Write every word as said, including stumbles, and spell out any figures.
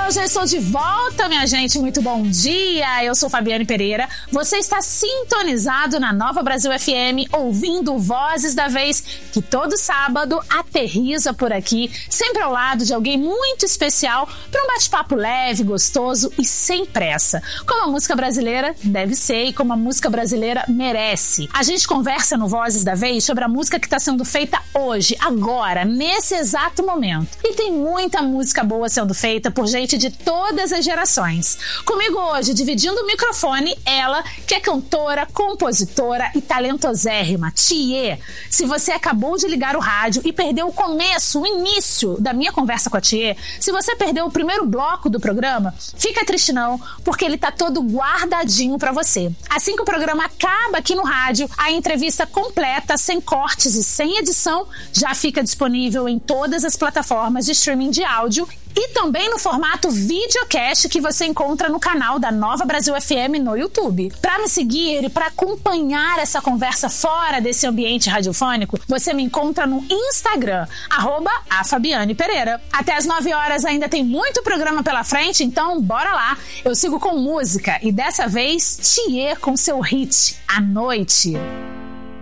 eu já estou de volta, minha gente. Muito bom dia. Eu sou Fabiane Pereira. Você está sintonizado na Nova Brasil F M, ouvindo Vozes da Vez, que todo sábado aterriza por aqui, sempre ao lado de alguém muito especial, para um bate-papo leve, gostoso e sem pressa. Como a música brasileira deve ser e como a música brasileira merece. A gente conversa no Vozes da Vez sobre a música que está sendo feita hoje, agora, nesse exato momento. E tem muita música boa sendo feita por gente de todas as gerações. Comigo hoje, dividindo o microfone, ela, que é cantora, compositora e talentosérrima, Thier. Se você acabou de ligar o rádio e perdeu o começo, o início da minha conversa com a Thier, se você perdeu o primeiro bloco do programa, fica triste não, porque ele tá todo guardadinho pra você. Assim que o programa acaba aqui no rádio, a entrevista completa, sem cortes e sem edição, já fica disponível em todas as plataformas de streaming de áudio e também no formato videocast que você encontra no canal da Nova Brasil F M no YouTube. Para me seguir e para acompanhar essa conversa fora desse ambiente radiofônico, você me encontra no Instagram, arroba a Fabiane Pereira. Até as nove horas ainda tem muito programa pela frente, então bora lá. Eu sigo com música e dessa vez Thier com seu hit, A Noite.